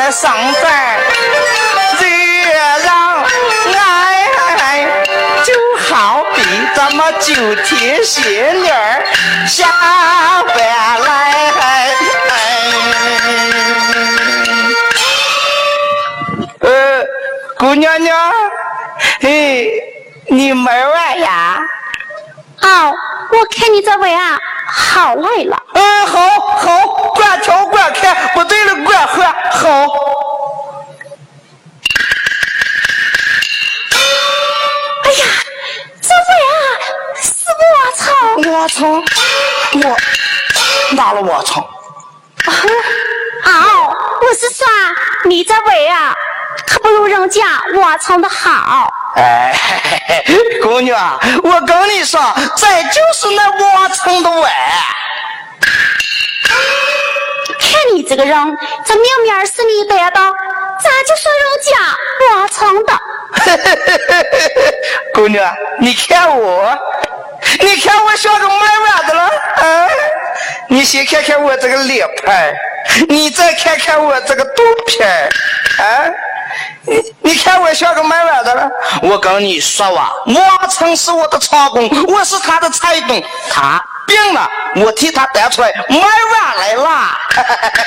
个上班，这让爱就好比咱们九天仙女下班来。姑娘娘，你门外呀？ 哦，我看你这位啊，好来了。 好，管挑管看，不对了，管喝，好。 哎呀，这位啊，是我从，我哪了我从？ 哦，我是说你这位啊，可不如人家我从的好。 哎，姑娘，我跟你说，这就是那我从的碗。 看你这个人，这明明是你得的，咋就说人家我从的？ 姑娘，你看我像个卖碗的了啊！你先看看我这个脸盘，你再看看我这个肚皮啊！你看我像个卖碗的了。我跟你说啊，我曾是我的长工，我是他的财工，他病了，我替他带出来卖碗来了。